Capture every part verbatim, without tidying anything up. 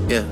Yeah.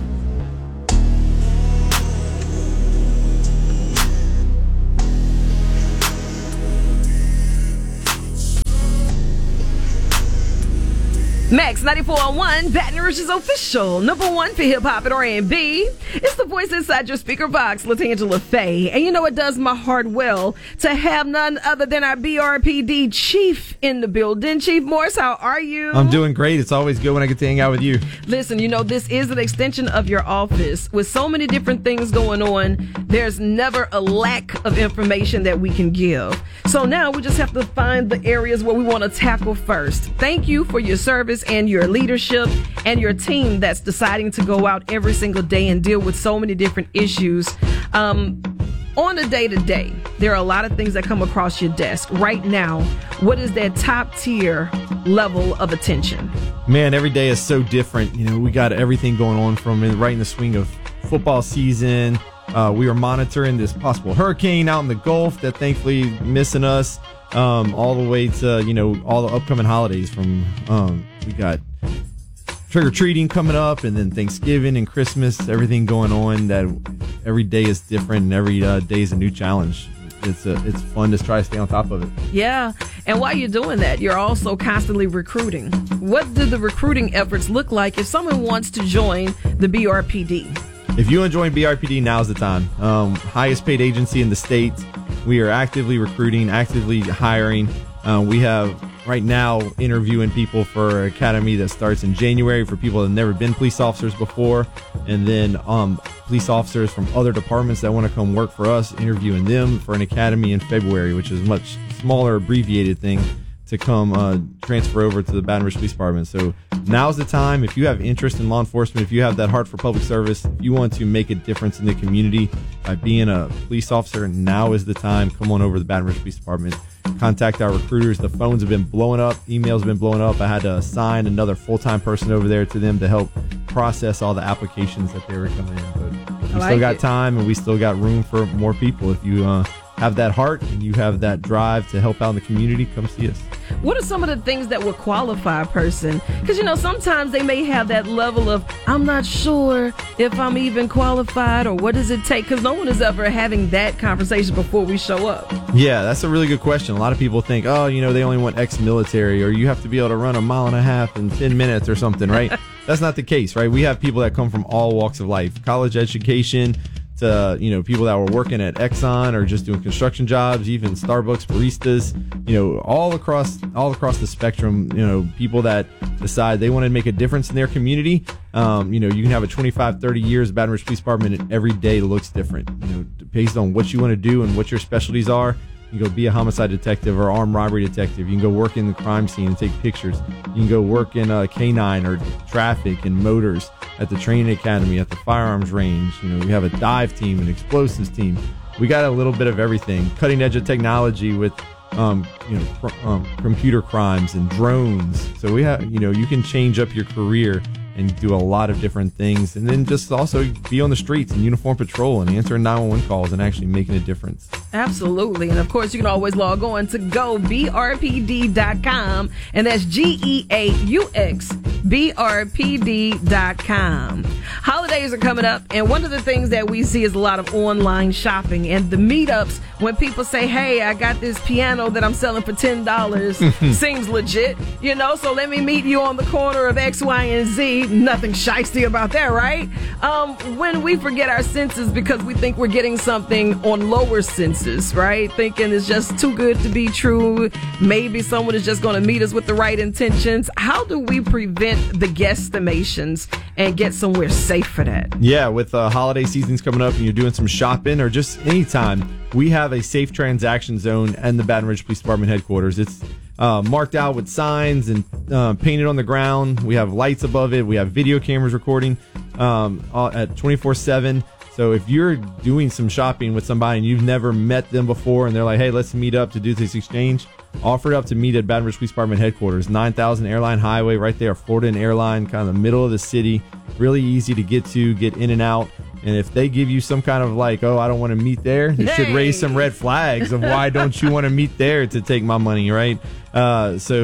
Max ninety-four point one, Baton Rouge's official number one for hip-hop and R and B. It's the voice inside your speaker box, LaTangela Faye. And you know it does my heart well to have none other than our B R P D chief in the building. Chief Morris, how are you? I'm doing great. It's always good when I get to hang out with you. Listen, you know, this is an extension of your office. With so many different things going on, there's never a lack of information that we can give. So now we just have to find the areas where we want to tackle first. Thank you for your service and your leadership and your team that's deciding to go out every single day and deal with so many different issues. Um, on a day-to-day, there are a lot of things that come across your desk. Right now, what is that top-tier level of attention? Man, every day is so different. You know, we got everything going on from right in the swing of football season. Uh, we are monitoring this possible hurricane out in the Gulf that thankfully missing us. Um, all the way to, you know, all the upcoming holidays from, um, we got trick-or-treating coming up and then Thanksgiving and Christmas, everything going on that every day is different and every uh, day is a new challenge. It's a, it's fun to try to stay on top of it. Yeah. And while you're doing that, you're also constantly recruiting. What do the recruiting efforts look like if someone wants to join the B R P D? If you join B R P D, now's the time. Um, highest paid agency in the state. We are actively recruiting, actively hiring. Uh, we have right now interviewing people for academy that starts in January for people that have never been police officers before. And then um, police officers from other departments that want to come work for us, interviewing them for an academy in February, which is a much smaller abbreviated thing to come uh, transfer over to the Baton Rouge Police Department. So now's the time. If you have interest in law enforcement, if you have that heart for public service, if you want to make a difference in the community by being a police officer, now is the time. Come on over to the Baton Rouge Police Department. Contact our recruiters. The phones have been blowing up. Emails have been blowing up. I had to assign another full-time person over there to them to help process all the applications that they were coming in. But we like still got it. time and we still got room for more people. If you uh, have that heart and you have that drive to help out in the community, come see us. What are some of the things that would qualify a person? Because, you know, sometimes they may have that level of, I'm not sure if I'm even qualified or what does it take? Because no one is ever having that conversation before we show up. Yeah, that's a really good question. A lot of people think, oh, you know, they only want ex-military or you have to be able to run a mile and a half in ten minutes or something, right? That's not the case, right? We have people that come from all walks of life, college education, to, you know, people that were working at Exxon or just doing construction jobs, even Starbucks baristas, you know, all across all across the spectrum, you know, people that decide they want to make a difference in their community. Um, you know, you can have a twenty-five, thirty years Baton Rouge Police Department and every day looks different, you know, based on what you want to do and what your specialties are. You can go be a homicide detective or armed robbery detective. You can go work in the crime scene and take pictures. You can go work in a K nine or traffic and motors at the training academy, at the firearms range. You know, we have a dive team, an explosives team. We got a little bit of everything. Cutting edge of technology with, um, you know, cr- um, computer crimes and drones. So we have, you know, you can change up your career and do a lot of different things, and then just also be on the streets and uniform patrol and answering nine one one calls and actually making a difference. Absolutely. And of course, you can always log on to go B R P D dot com, and that's G E A U X, B R P D dot com. Holidays are coming up, and one of the things that we see is a lot of online shopping and the meetups when people say, hey, I got this piano that I'm selling for ten dollars. Seems legit, you know, so let me meet you on the corner of X, Y, and Z. Nothing shiesty about that, right? Um, when we forget our senses because we think we're getting something on lower senses, right? Thinking it's just too good to be true. Maybe someone is just going to meet us with the right intentions. How do we prevent the guesstimations and get somewhere safe for that? Yeah, with uh, holiday seasons coming up and you're doing some shopping or just anytime, we have a safe transaction zone in the Baton Rouge Police Department headquarters. It's uh, marked out with signs and uh, painted on the ground. We have lights above it. We have video cameras recording um, at twenty-four seven. So if you're doing some shopping with somebody and you've never met them before and they're like, hey, let's meet up to do this exchange, offer it up to meet at Baton Rouge Police Department headquarters, nine thousand Airline Highway, right there, Florida and Airline, kind of the middle of the city. Really easy to get to, get in and out. And if they give you some kind of like, oh, I don't want to meet there, it hey. should raise some red flags of why don't you want to meet there to take my money, right? Uh, so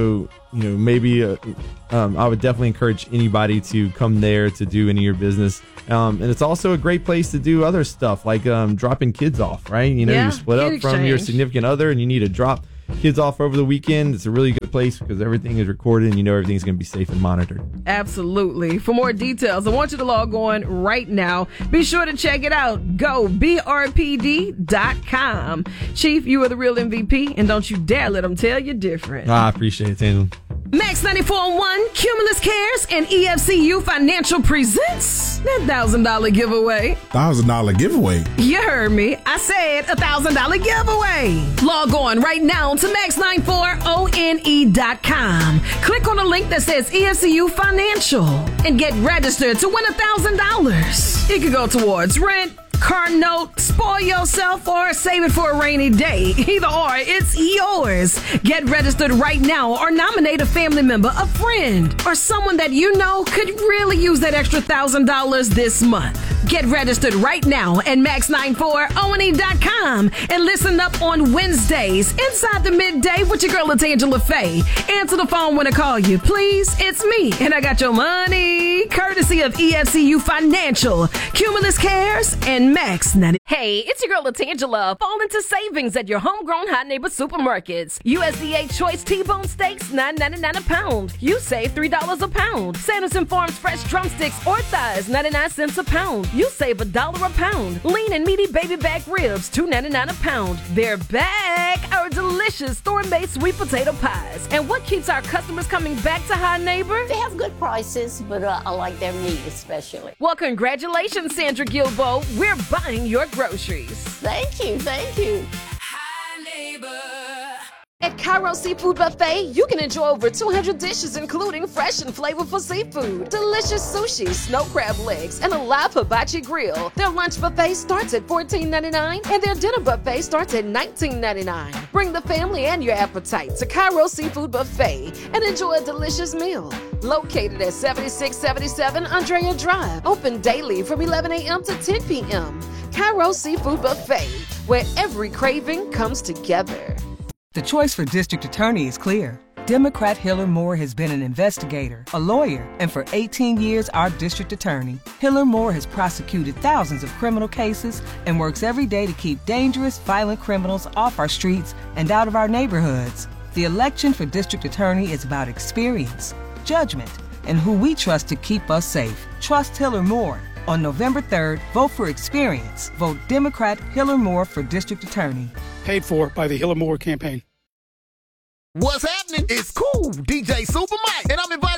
you know, maybe uh, um, I would definitely encourage anybody to come there to do any of your business. Um, and it's also a great place to do other stuff like um, dropping kids off, right? You know, Yeah, you split up kid from your exchange. significant other and you need to drop kids off over the weekend. It's a really good place because everything is recorded and you know everything's going to be safe and monitored. Absolutely. For more details, I want you to log on right now. Be sure to check it out. Go B R P D dot com. Chief, you are the real M V P, and don't you dare let them tell you different. Ah, I appreciate it, Taylor. Max ninety-four point one, Cumulus Cares, and E F C U Financial presents that one thousand dollars giveaway. Thousand dollar giveaway. You heard me. I said a one thousand dollars giveaway. Log on right now to max ninety-four one dot com. Click on the link that says E F C U Financial and get registered to win one thousand dollars. It could go towards rent, car note, spoil yourself, or save it for a rainy day. Either or, it's yours. Get registered right now or nominate a family member, a friend, or someone that you know could really use that extra one thousand dollars this month. Get registered right now at max ninety-four one dot com and listen up on Wednesdays inside the midday with your girl Latangela Faye. Answer the phone when I call you. Please, it's me, and I got your money. Courtesy of E F C U Financial, Cumulus Cares, and Max ninety. Hey, it's your girl Latangela. Fall into savings at your homegrown hot neighbor supermarkets. U S D A Choice T-Bone Steaks, nine ninety-nine a pound. You save three dollars a pound. Sanderson Farms Fresh Drumsticks or Thighs, ninety-nine cents a pound. You save a dollar a pound. Lean and meaty baby back ribs, two ninety-nine a pound. They're back. Our delicious store-made sweet potato pies. And what keeps our customers coming back to Hot Neighbor? They have good prices, but uh, I like their meat especially. Well, congratulations, Sandra Gilbo. We're buying your groceries. Thank you, thank you. At Cairo Seafood Buffet, you can enjoy over two hundred dishes, including fresh and flavorful seafood, delicious sushi, snow crab legs, and a live hibachi grill. Their lunch buffet starts at fourteen ninety-nine, and their dinner buffet starts at nineteen ninety-nine. Bring the family and your appetite to Cairo Seafood Buffet and enjoy a delicious meal. Located at seventy-six seventy-seven Andrea Drive, open daily from eleven a.m. to ten p.m. Cairo Seafood Buffet, where every craving comes together. The choice for district attorney is clear. Democrat Hiller Moore has been an investigator, a lawyer, and for eighteen years our district attorney. Hiller Moore has prosecuted thousands of criminal cases and works every day to keep dangerous, violent criminals off our streets and out of our neighborhoods. The election for district attorney is about experience, judgment, and who we trust to keep us safe. Trust Hiller Moore. On November third, vote for experience. Vote Democrat Hiller Moore for district attorney. Paid for by the Hiller Moore campaign. What's happening? It's cool. D J Super Mike, and I'm inviting